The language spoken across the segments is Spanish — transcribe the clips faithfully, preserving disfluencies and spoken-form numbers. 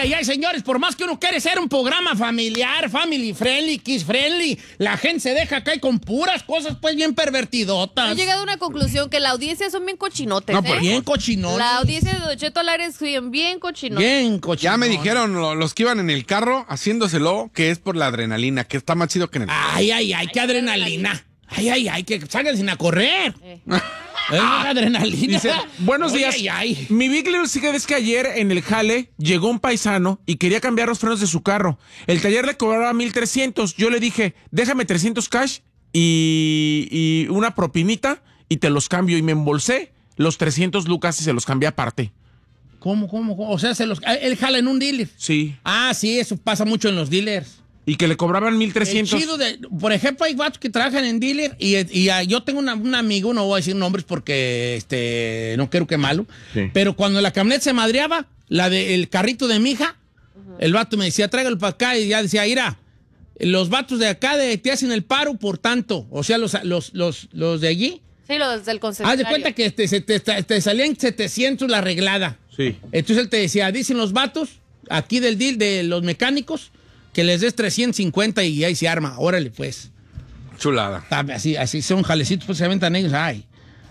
ay, ay, señores, por más que uno quiere ser un programa familiar, family friendly, kids friendly, la gente se deja caer con puras cosas, pues, bien pervertidotas. He llegado a una conclusión que la audiencia son bien cochinotes, No, ¿eh? pues, bien cochinones. La audiencia de Don Cheto al aire es bien, bien cochinotes. Bien cochinones. Ya me dijeron lo- los que iban en el carro haciéndoselo que es por la adrenalina, que está más chido que en el... Ay, ay, ay, qué adrenalina. Ay, ay, ay, que salgan sin a correr. Eh. Es una adrenalina. Dice, buenos Ay, días. ay, ay. Mi Big Little Secret es que ayer en el jale llegó un paisano y quería cambiar los frenos de su carro. El taller le cobraba mil trescientos. Yo le dije, déjame trescientos cash y, y una propinita y te los cambio. Y me embolsé los trescientos lucas y se los cambié aparte. ¿Cómo, cómo, cómo? O sea, se los, él jala en un dealer. Sí. Ah, sí, eso pasa mucho en los dealers. Y que le cobraban mil El trescientos. chido de, por ejemplo, hay vatos que trabajan en dealer y, y uh, yo tengo una, un amigo, no voy a decir nombres porque este, no quiero quemarlo, Sí. pero cuando la camioneta se madreaba, la del carrito de mi hija, uh-huh. el vato me decía, tráigalo para acá y ya decía, mira, los vatos de acá de, te hacen el paro por tanto, o sea, los, los, los, los de allí. Sí, los del Haz concesionario. de cuenta que te, te, te, te salían setecientos la arreglada. Sí. Entonces él te decía, dicen los vatos aquí del deal de los mecánicos que les des trescientos cincuenta y ahí se arma. Órale, pues. Chulada. Así, así son jalecitos, pues se aventan ellos. Ay.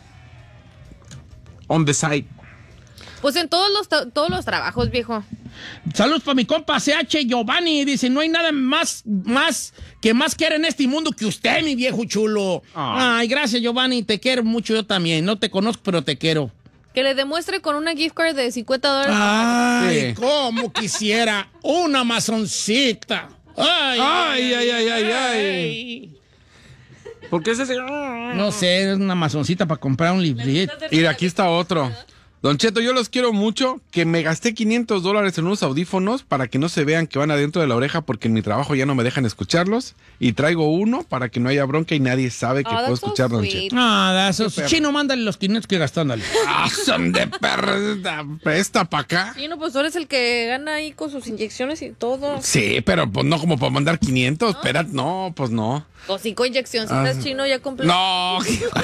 On the side. Pues en todos los, tra- todos los trabajos, viejo. Saludos para mi compa C H Giovanni. Dice, no hay nada más, más que más quiera en este mundo que usted, mi viejo chulo. Ah. Ay, gracias, Giovanni. Te quiero mucho yo también. No te conozco, pero te quiero. Que le demuestre con una gift card de cincuenta dólares. Ay, Sí. cómo quisiera una mazoncita. Ay, Ay, ay, ay, ay, ay. ¿Por qué ese señor? No sé, es una mazoncita para comprar un librito. Y de aquí está otro. Don Cheto, yo los quiero mucho, que me gasté quinientos dólares en unos audífonos para que no se vean que van adentro de la oreja porque en mi trabajo ya no me dejan escucharlos. Y traigo uno para que no haya bronca y nadie sabe que Oh, puedo that's so escuchar, Don sweet. Cheto. Nada, eso. Chino, mándale los quinientos que gastó, ándale. Ah, son de perra. Presta para acá. Sí, no, pues tú eres el que gana ahí con sus inyecciones y todo. Sí, pero pues no como para mandar quinientos. Espera, no, pues no. Con cinco inyeccioncitas, Ah, chino, ya completo. No.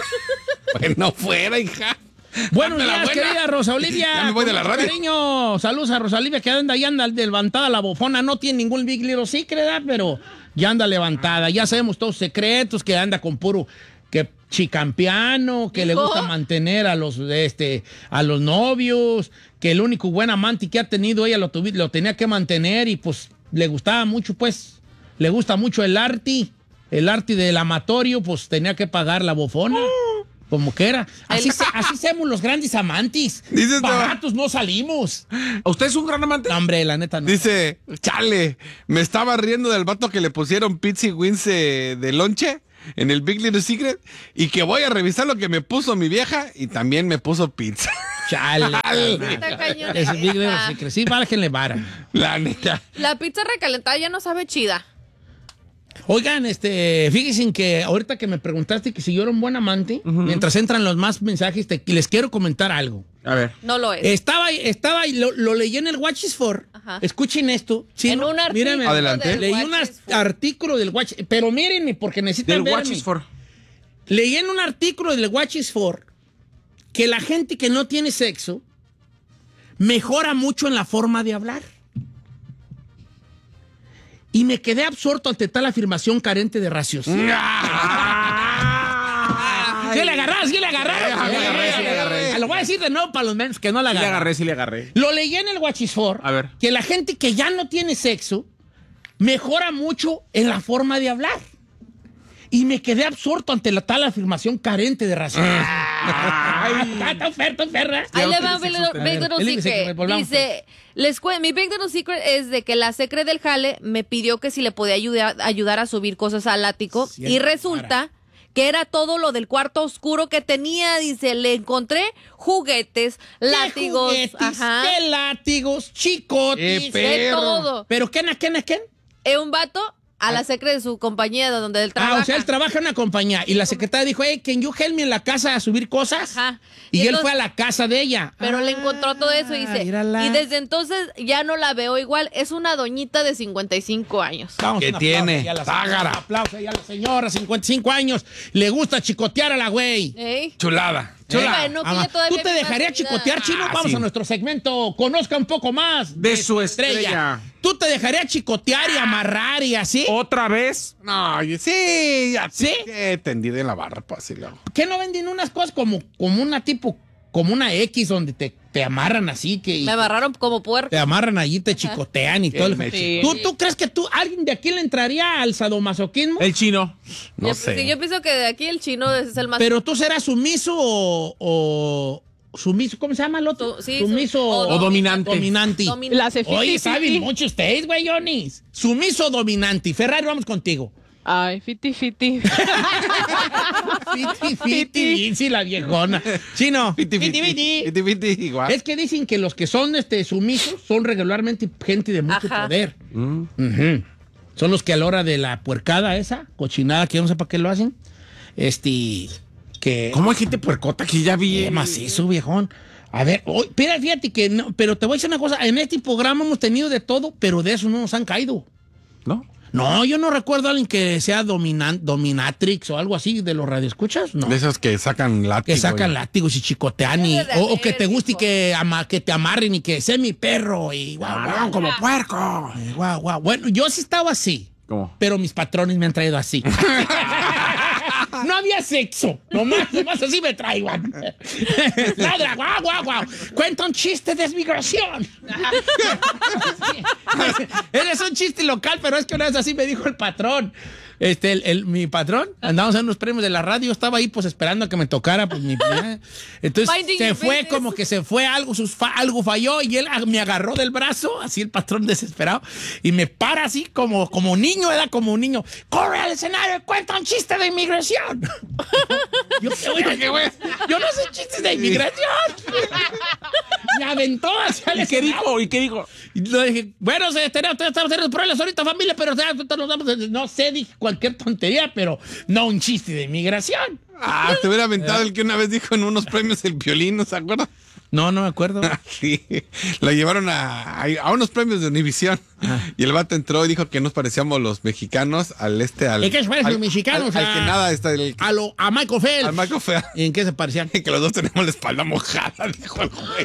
Bueno, fuera, hija. Buenos Dame la días, buena. querida Rosa Olivia. Ya me voy de la Con mucho radio. Cariño. Saludos a Rosa Olivia, que anda ahí, anda levantada la bofona. No tiene ningún Big Little Secret, ¿verdad? Pero ya anda levantada. Ya sabemos todos secretos, que anda con puro que chicampiano, que le ¿Dijo? gusta mantener a los, este, a los novios, que el único buen amante que ha tenido ella lo, tuvi- lo tenía que mantener y pues le gustaba mucho, pues, le gusta mucho el arte, el arte del amatorio, pues tenía que pagar la bofona. Como que era. Así, El- se- así somos los grandes amantes. Dices, no. Baratos no salimos. ¿Usted es un gran amante? No, hombre, la neta no. Dice, chale, me estaba riendo del vato que le pusieron pizza y wings eh, de lonche en el Big Little Secret y que voy a revisar lo que me puso mi vieja y también me puso pizza. Chale. Está cañón. Ese Big Little Secret. Sí, bájenle vara. La neta. La pizza recalentada ya no sabe chida. Oigan, este, fíjense que ahorita que me preguntaste que si yo era un buen amante, mientras entran los más mensajes, te- les quiero comentar algo. A ver. No lo es. Estaba, estaba, lo, lo leí en el Watch is For. Ajá. Escuchen esto. Sí, en no, un artículo. mírenme. Adelante. del Leí Watch un is For. artículo del Watch, pero mírenme, porque necesitan Del verme. Watch is for. Leí en un artículo del Watch is For que la gente que no tiene sexo mejora mucho en la forma de hablar. Y me quedé absorto ante tal afirmación carente de raciocinio. ¿Qué le agarras? ¿Qué le agarras? Sí, le agarré, sí le agarré. Lo voy a decir de nuevo para los menos que no la Sí le agarran. agarré, sí le agarré. Lo leí en el Watch is For. A ver. Que la gente que ya no tiene sexo mejora mucho en la forma de hablar. Y me quedé absorto ante la tal afirmación carente de raciocinio. Está está oferta, oferta. Ahí le va utilice Big su Little, tema. Big A ver, Little el Big Secret, Secret. volvamos, Dice, les cue- mi Big Little Secret es de que la secre del jale me pidió que si le podía ayudar, ayudar a subir cosas al ático. Cierto, Y resulta que era todo lo del cuarto oscuro que tenía. Dice, le encontré juguetes, látigos, ¿Qué juguetes? ajá, ¿Qué látigos? Chicotis. Eh, de perro. todo. ¿Pero qué, qué, qué, qué? Es un vato a la secre de su compañía de donde él trabaja. Ah, o sea, él trabaja en una compañía y la secretaria dijo, hey, can you help me en la casa a subir cosas? Ajá. Y, Y él entonces- fue a la casa de ella. Pero Ah, le encontró todo eso y dice, mírala. y desde entonces ya no la veo igual. Es una doñita de cincuenta y cinco años. Vamos, ¿Qué un aplauso tiene? ahí a la señora, Tágara. un aplauso ahí a la señora, cincuenta y cinco años. Le gusta chicotear a la güey. ¿Eh? Chulada. Chula, Bueno, que ama, ella todavía ¿tú te vive dejarías su vida. chicotear, Chino? Ah, Vamos sí. a nuestro segmento. Conozca un poco más De su estrella. ¿Tú te dejarías chicotear y amarrar y así? ¿Otra vez? No, yo- sí, ya ¿Sí? He tendido en la barra, pues así lo hago. ¿Qué no venden unas cosas como, como una tipo, como una X donde te, te amarran así que... Me amarraron como puerco. Te amarran allí, te chicotean y todo. el- me Sí. ¿Tú, ¿Tú crees que tú, alguien de aquí le entraría al sadomasoquismo? El chino. No yo, sé. sí, yo pienso que de aquí el chino es el más... Pero tú serás sumiso o, o sumiso, ¿cómo se llama el otro? Su- sí, sumiso su- o, o dominante. dominante. Domin- La hace Oye, fifty saben fifty. mucho ustedes, güey, Jonis. Sumiso o dominante. Ferrari, vamos contigo. Ay, fifty fifty. Fiti, fiti, sí, la viejona. Chino, Fiti, fiti, fiti, fiti. fiti, fiti, igual. Es que dicen que los que son este, sumisos son regularmente gente de mucho Ajá. poder. Mm. Ujú. Son los que a la hora de la puercada esa, cochinada, que yo no sé para qué lo hacen, este, que... ¿Cómo hay gente puercota que ya vi? Qué macizo, viejón. A ver, hoy, pero fíjate que no, pero te voy a decir una cosa, en este programa hemos tenido de todo, pero de eso no nos han caído. ¿No? No, yo no recuerdo a alguien que sea dominan, dominatrix o algo así de los radioescuchas, no. De esos que sacan látigo. Que sacan y- látigos y chicotean y, Debe de o, o haber, que te guste y hijo. que, ama- que te amarren y que sé mi perro y guau, Ah, guau, como puerco. eh, guau, guau. Bueno, yo sí estaba así, ¿Cómo? pero mis patrones me han traído así. No había sexo, nomás, nomás así me traigan. Ladra, guau, guau, guau. Cuenta un chiste de desmigración. Eres un chiste local, pero es que una vez así me dijo el patrón. Este, el, el- mi patrón, andábamos en unos premios de la radio, estaba ahí pues esperando a que me tocara, pues mi... eh. Entonces Minding se your fue business. como que se fue algo, sus fa- algo falló y él ah, me agarró del brazo, así el patrón desesperado, y me para así como, como niño, era como un niño, corre al escenario y cuenta un chiste de inmigración. yo, yo, yo, yo no sé chistes de inmigración. Me aventó hacia el ¿Y qué escenario. dijo? ¿Y qué dijo? Y le dije, bueno, se, tenemos, estamos teniendo problemas ahorita, familia, pero o sea, nosotros nos damos- no sé, dije cualquier tontería, pero no un chiste de inmigración. Ah, te hubiera aventado el que una vez dijo en unos premios el Piolín, ¿no se acuerda? No, no me acuerdo. Sí, lo llevaron a, a unos premios de Univisión y el vato entró y dijo que nos parecíamos los mexicanos al este, al... ¿Y qué se parecen al- los mexicanos Al, a- al que nada está el... A, lo, a Michael Phelps. Al Michael Phelps. ¿Y en qué se parecían? Que los dos tenemos la espalda mojada, dijo el güey.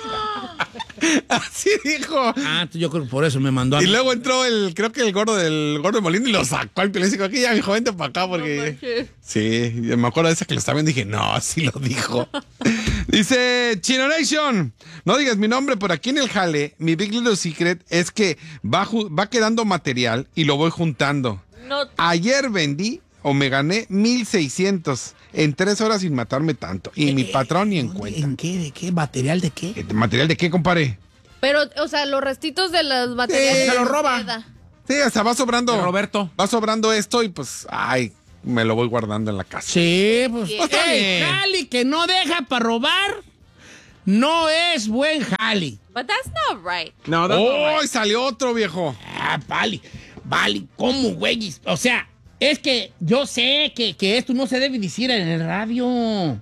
Así dijo. Ah, entonces yo creo que por eso me mandó a Y mí. luego entró el, creo que el gordo del gordo de Molina y lo sacó al Piolín y dijo, aquí ya, mi joven, vente para acá porque... Sí, yo me acuerdo de esa que lo estaba viendo y dije, no, así lo dijo. Dice Chino Nation, no digas mi nombre, por aquí en el jale, mi Big Little Secret es que va, ju- va quedando material y lo voy juntando. No, Ayer vendí o me gané mil seiscientos en tres horas sin matarme tanto. Y mi patrón ni en cuenta. ¿En qué? ¿De qué? ¿Material de qué? Eh, ¿Material de qué, compadre? pero, o sea, los restitos de las materiales... se lo roba. queda. Sí, hasta va sobrando. De Roberto. Va sobrando esto y pues, ay, me lo voy guardando en la casa. Sí, pues. Sí. Está Ey, bien. jali que no deja para robar no es buen jali. But that's not right. No, that's not ¡Oh! right. Salió otro viejo. Ah, vale, vale, ¿cómo, güey? O sea, es que yo sé que, que esto no se debe decir en el radio.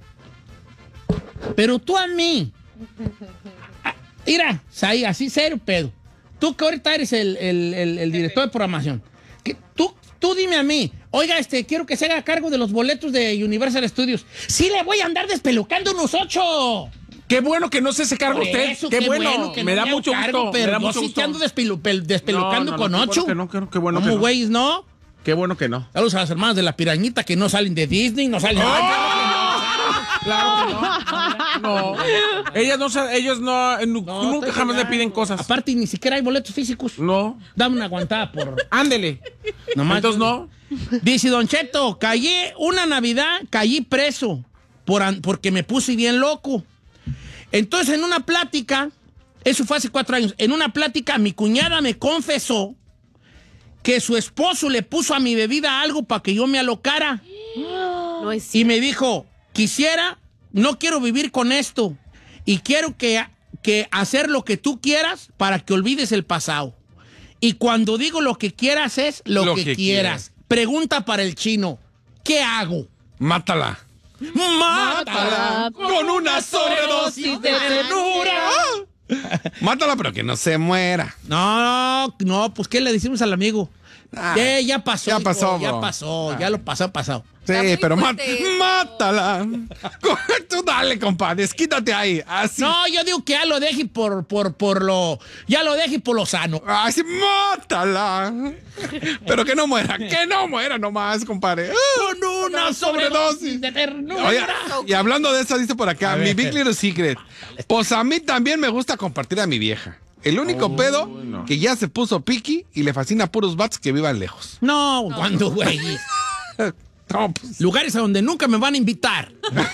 Pero tú a mí. Ah, mira, Saí, así serio, pedo. Tú que ahorita eres el, el- el- el director de programación. Que tú, tú dime a mí, oiga, este, quiero que se haga cargo de los boletos de Universal Studios. Sí le voy a andar despelucando unos ocho. Qué bueno que no se hace cargo Por usted. eso, qué, bueno. que me no da hago mucho cargo, gusto. pero me da yo mucho sí gusto. te ando despelu- pel- despelucando No, no, con no, qué ocho. bueno que no, qué- qué bueno que ¿Cómo, no. güeyes, no? Qué bueno que no. Saludos a las hermanas de la pirañita que no salen de Disney, no salen. Claro que no. No. Ellas no, sa- ellos no, nu- No, nunca estoy jamás le pegando. piden cosas. Aparte, ni siquiera hay boletos físicos. No. Dame una aguantada por. Ándele. Nomás. Entonces no. Dice Don Cheto, caí una Navidad, caí preso por, an- porque me puse bien loco. Entonces, en una plática, eso fue hace cuatro años, en una plática mi cuñada me confesó que su esposo le puso a mi bebida algo para que yo me alocara. No es Y me dijo, quisiera, no quiero vivir con esto. Y quiero que, que hacer lo que tú quieras para que olvides el pasado. Y cuando digo lo que quieras es lo, Lo que, que quieras. Pregunta para el chino, ¿qué hago? Mátala. Mátala con una sobredosis de ternura. Mátala, pero que no se muera. No, no, pues ¿qué le decimos al amigo? Ah, Eh, ya pasó. ya hijo, pasó, Ya bro. pasó, Ah. ya lo pasó, pasado. Sí, Está muy pero má- fuerte eso. mátala. Tú dale, compadre, desquítate ahí. Así. No, yo digo que ya lo deje por, por, por lo. Ya lo deje por lo sano. Así, mátala. Pero que no muera, que no muera nomás, compadre. Ah, Con una sobredosis de ternura. Oye, y hablando de eso, dice por acá, A mi ver. Big Little Secret. Pues a mí también me gusta compartir a mi vieja. El único pedo que ya se puso piqui y le fascina a puros vatos que vivan lejos. No, cuando, güey. No, pues, Lugares a donde nunca me van a invitar.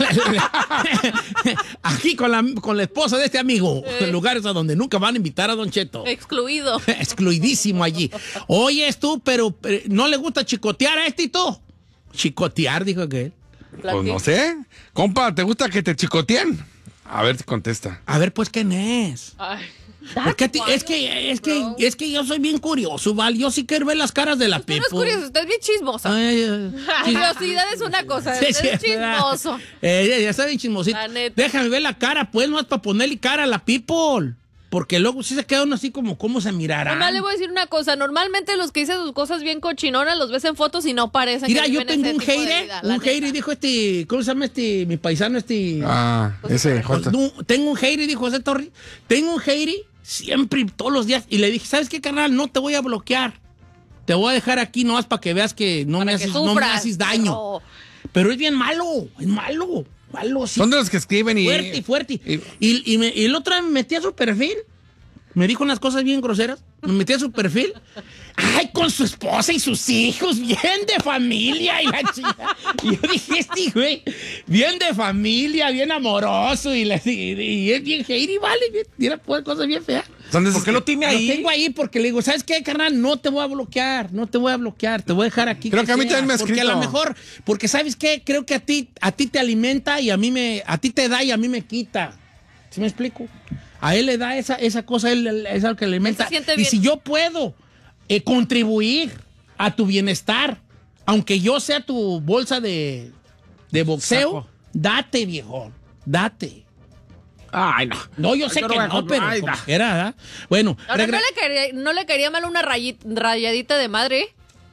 Aquí con la, con la esposa de este amigo. Lugares a donde nunca van a invitar a Don Cheto. Excluido. Excluidísimo allí. Oyes tú, pero eh, ¿no le gusta chicotear a este y tú? Chicotear, dijo aquel. pues no sé. Compa, ¿te gusta que te chicoteen? A ver si contesta. A ver, pues, ¿quién es? Ay, Porque a ti- es que, es que, es que yo soy bien curioso, ¿vale? Yo sí quiero ver las caras de la Usted no es Pepo. curioso, usted es bien chismosa. Ay, ay, ay. Curiosidad es una cosa, Sí, usted es sí, ¿verdad? chismoso. Eh, ya, ya está bien chismosito. La neta. Déjame ver la cara, pues, más para ponerle cara a la people. Porque luego sí se queda uno así como, ¿cómo se mirará? Nomás le voy a decir una cosa, normalmente los que dicen sus cosas bien cochinonas los ves en fotos y no parecen Mira, que yo viven tengo ese un tipo de hater, vida, la un hater y neta. dijo este, ¿cómo se llama este, mi paisano este? Ah, ese, Pues, Jota. no, tengo un hater, dijo José Torres, tengo un hater siempre, todos los días, y le dije, ¿sabes qué, carnal? No te voy a bloquear, te voy a dejar aquí nomás para que veas que no, me Para que haces, no me sufras, haces daño. pero- Pero es bien malo, es malo, malo, sí. Son de los que escriben y... Fuerte y fuerte. y- Y, y, me- y el otro día me metí a su perfil. Me dijo unas cosas bien groseras. Me metí a su perfil. Ay, con su esposa y sus hijos, bien de familia y la chica. Y yo dije, este güey, bien de familia, bien amoroso y, la- y- y es bien hater y vale, bien, mira, pues, cosas bien feas. Son de esos ¿Por qué que- lo tiene Lo ahí? tengo ahí porque le digo, ¿sabes qué, carnal? No te voy a bloquear, no te voy a bloquear, te voy a dejar aquí. Creo que a mí sea, también me ha Porque a escrito. lo mejor, porque ¿sabes qué? Creo que a ti, a ti te alimenta y a mí me, a ti te da y a mí me quita. ¿Sí me explico? A él le da esa, esa cosa, a él, él es algo que le alimenta. se siente Y bien. si yo puedo eh, contribuir a tu bienestar, aunque yo sea tu bolsa de, de boxeo, Saco. date, viejo, date. Ay, no. No, yo sé Yo que voy a- no, pero Ay, como no. quiera, ¿verdad? Bueno, Ahora, ¿no regra- le, quería, ¿no le quería mal una rayi- rayadita de madre?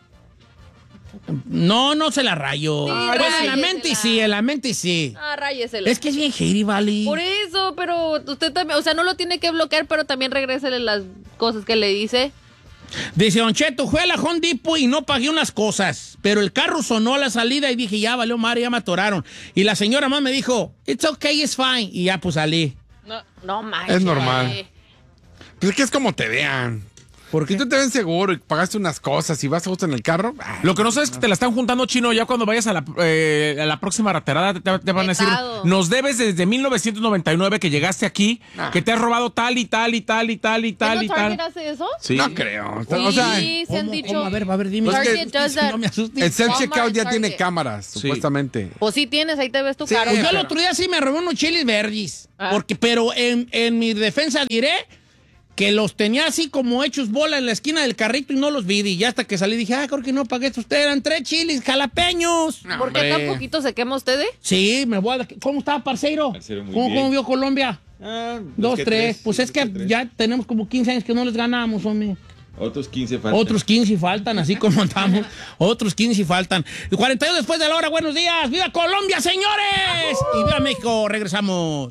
no, no se la rayo. Sí, Pues en la mente sí, en la mente sí. Ah, ráyesela. Es que es bien hater, vale. Por eso, pero usted también, o sea, no lo tiene que bloquear, pero también regrésele las cosas que le dice. Dice Don Cheto, fue a la Home Depot y no pagué unas cosas, pero el carro sonó a la salida y dije, ya valió madre, ya me atoraron. Y la señora más me dijo, it's okay, it's fine. Y ya pues salí. No, no manches. Es normal. Pues es que es como te vean. ¿Por Si qué? tú te ven seguro y pagaste unas cosas y vas a gusto en el carro, ah, Lo que no sabes es que te la están juntando, Chino. Ya cuando vayas a la, eh, a la próxima raterada te, te van a decir, Pecado. nos debes desde mil novecientos noventa y nueve que llegaste aquí, que te has robado tal y tal y tal y tal y tal y ¿No Target tal. hace eso? Sí. no creo. Sí, O sea, se han ¿Cómo, dicho. cómo? A ver, a ver, dime. Pues que- Target does that. No me asustes. el Walmart, self-checkout ya Target. tiene cámaras, supuestamente. Pues sí tienes, ahí te ves tu Sí, cara. Pues yo el pero- otro día sí me robé unos chiles verdes. Ah. Porque, pero en, en mi defensa diré que los tenía así como hechos bola en la esquina del carrito y no los vi. Y ya hasta que salí dije, ah, creo que no pagué estos. Ustedes eran tres chiles jalapeños. ¿Por qué tan poquito se quema usted, eh? Sí, me voy a dar. ¿Cómo estaba, parceiro? Parceiro, muy ¿Cómo, bien. cómo vio Colombia? Ah, Dos, que tres. Pues es que dos tres. ya tenemos como quince años que no les ganamos, hombre. Otros quince faltan. Otros quince faltan, así como andamos. Otros quince faltan. cuarenta y dos después de la hora, buenos días. ¡Viva Colombia, señores! Y viva México, regresamos.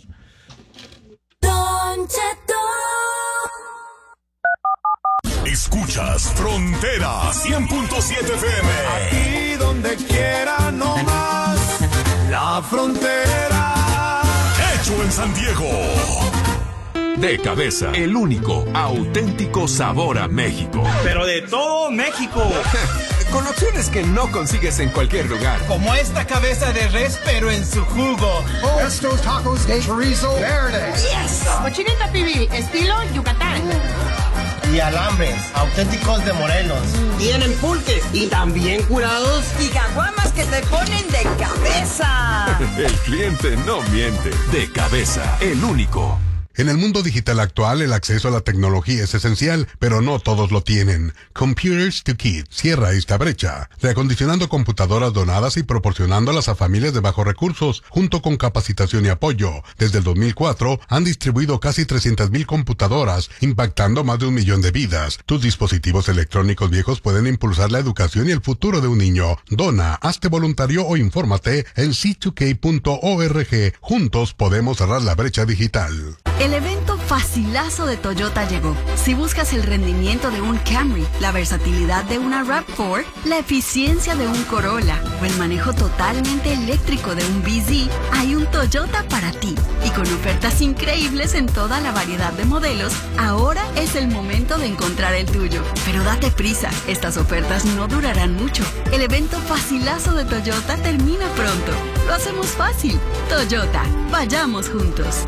Don Cheto. Escuchas Frontera cien punto siete F M. Aquí donde quiera, no más. La frontera. Hecho en San Diego. De cabeza, el único auténtico sabor a México. Pero de todo México. Con opciones que no consigues en cualquier lugar. Como esta cabeza de res, pero en su jugo. Estos tacos de chorizo verde. Cochinita pibil, estilo Yucatán. Y alambres, auténticos de Morelos. Tienen pulques y también curados. Y caguamas que te ponen de cabeza. El cliente no miente. De cabeza, el único. En el mundo digital actual, el acceso a la tecnología es esencial, pero no todos lo tienen. Computers to Kids cierra esta brecha, reacondicionando computadoras donadas y proporcionándolas a familias de bajos recursos, junto con capacitación y apoyo. Desde el dos mil cuatro, han distribuido casi trescientas mil computadoras, impactando más de un millón de vidas. Tus dispositivos electrónicos viejos pueden impulsar la educación y el futuro de un niño. Dona, hazte voluntario o infórmate en c dos k punto org. Juntos podemos cerrar la brecha digital. El evento facilazo de Toyota llegó. Si buscas el rendimiento de un Camry, la versatilidad de una RAV cuatro, la eficiencia de un Corolla o el manejo totalmente eléctrico de un B Z, hay un Toyota para ti. Y con ofertas increíbles en toda la variedad de modelos, ahora es el momento de encontrar el tuyo. Pero date prisa, estas ofertas no durarán mucho. El evento facilazo de Toyota termina pronto. Lo hacemos fácil. Toyota, vayamos juntos.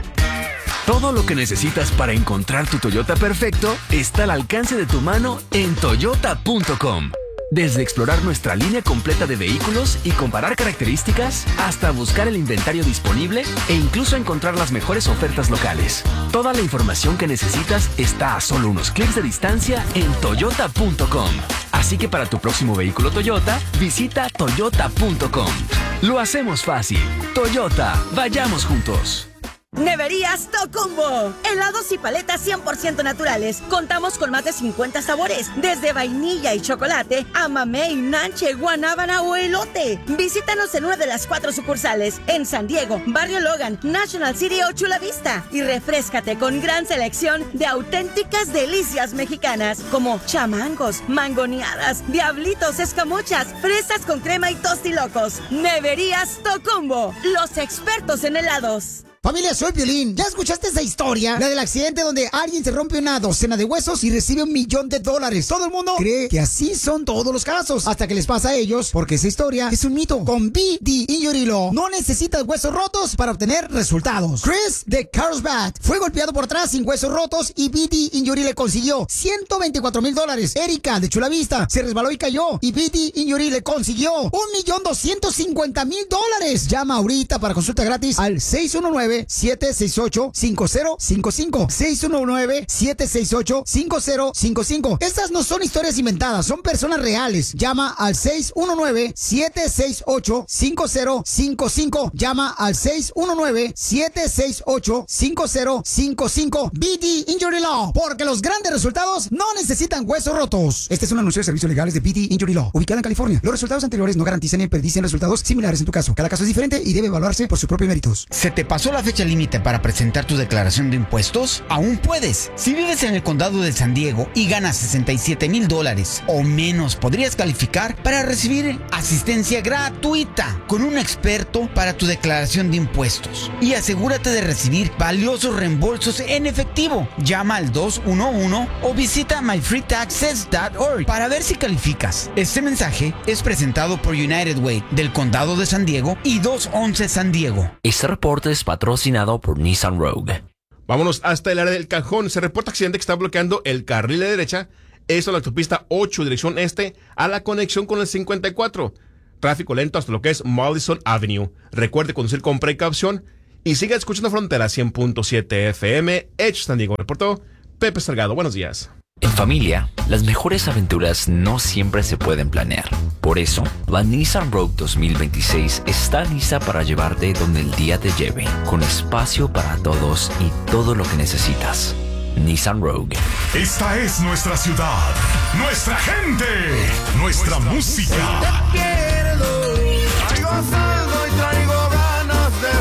Todo lo que necesitas para encontrar tu Toyota perfecto está al alcance de tu mano en toyota punto com. Desde explorar nuestra línea completa de vehículos y comparar características, hasta buscar el inventario disponible e incluso encontrar las mejores ofertas locales. Toda la información que necesitas está a solo unos clics de distancia en toyota punto com. Así que para tu próximo vehículo Toyota, visita toyota punto com. Lo hacemos fácil. Toyota, vayamos juntos. Neverías Tocumbo. Helados y paletas cien por ciento naturales. Contamos con más de cincuenta sabores, desde vainilla y chocolate a mamey, nanche, guanábana o elote. Visítanos en una de las cuatro sucursales, en San Diego, Barrio Logan, National City o Chula Vista. Y refréscate con gran selección de auténticas delicias mexicanas, como chamangos, mangoneadas, diablitos, escamochas, fresas con crema y tostilocos. Neverías Tocumbo, los expertos en helados. Familia, soy Piolín. ¿Ya escuchaste esa historia? La del accidente donde alguien se rompe una docena de huesos y recibe un millón de dólares. Todo el mundo cree que así son todos los casos, hasta que les pasa a ellos, porque esa historia es un mito. Con B D Injury Law no necesitas huesos rotos para obtener resultados. Chris de Carlsbad fue golpeado por atrás sin huesos rotos y B D Injury le consiguió ciento veinticuatro mil dólares. Erika de Chula Vista se resbaló y cayó y B D Injury le consiguió un millón doscientos cincuenta mil dólares. Llama ahorita para consulta gratis al seis uno nueve, siete seis ocho, cinco cero cinco cinco. seis uno nueve, siete seis ocho, cinco cero cinco cinco. Estas no son historias inventadas, son personas reales. Llama al seis uno nueve, siete seis ocho, cinco cero cinco cinco. Llama al seis uno nueve, siete seis ocho, cinco cero cinco cinco. B D Injury Law, porque los grandes resultados no necesitan huesos rotos. Este es un anuncio de servicios legales de B D Injury Law, ubicada en California. Los resultados anteriores no garantizan ni predicen resultados similares en tu caso. Cada caso es diferente y debe evaluarse por sus propios méritos. ¿Se te pasó la fecha límite para presentar tu declaración de impuestos? Aún puedes. Si vives en el condado de San Diego y ganas sesenta y siete mil dólares o menos, podrías calificar para recibir asistencia gratuita con un experto para tu declaración de impuestos. Y asegúrate de recibir valiosos reembolsos en efectivo. Llama al dos uno uno o visita my free taxes punto org para ver si calificas. Este mensaje es presentado por United Way del condado de San Diego y dos once San Diego. Este reporte es patrocinado por Nissan Rogue. Vámonos hasta el área del Cajón. Se reporta accidente que está bloqueando el carril de derecha. Eso en la autopista ocho, dirección este, a la conexión con el cincuenta y cuatro. Tráfico lento hasta lo que es Madison Avenue. Recuerde conducir con precaución y siga escuchando Frontera cien punto siete F M. Hecho San Diego. Reportó Pepe Salgado. Buenos días. En familia, las mejores aventuras no siempre se pueden planear. Por eso, la Nissan Rogue dos mil veintiséis está lista para llevarte donde el día te lleve, con espacio para todos y todo lo que necesitas. Nissan Rogue. Esta es nuestra ciudad, nuestra gente, nuestra, nuestra música. Te pierdo, traigo saldo y traigo ganas de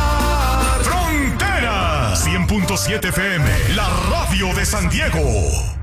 rogar. Frontera cien punto siete F M, la radio de San Diego.